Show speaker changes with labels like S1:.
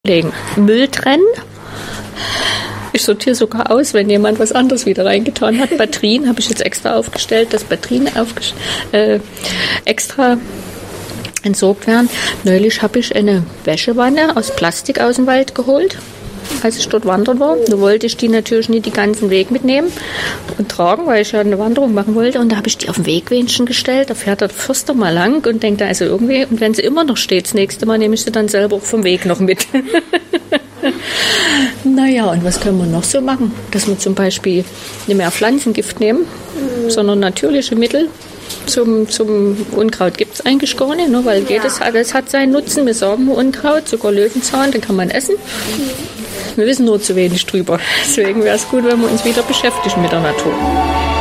S1: legen. Müll trennen. Ich sortiere sogar aus, wenn jemand was anderes wieder reingetan hat. Batterien habe ich jetzt extra aufgestellt, dass Batterien extra entsorgt werden. Neulich habe ich eine Wäschewanne aus Plastik aus dem Wald geholt, als ich dort wandern war. Da wollte ich die natürlich nicht den ganzen Weg mitnehmen und tragen, weil ich ja eine Wanderung machen wollte. Und da habe ich die auf den Wegwähnchen gestellt. Da fährt der Förster mal lang und denkt da also irgendwie, und wenn sie immer noch steht, das nächste Mal nehme ich sie dann selber vom Weg noch mit. Naja, und was können wir noch so machen? Dass wir zum Beispiel nicht mehr Pflanzengift nehmen, sondern natürliche Mittel. Zum Unkraut gibt es eigentlich gar nicht, ne? Weil das hat seinen Nutzen. Wir sagen Unkraut, sogar Löwenzahn, den kann man essen. Wir wissen nur zu wenig drüber. Deswegen wäre es gut, wenn wir uns wieder beschäftigen mit der Natur.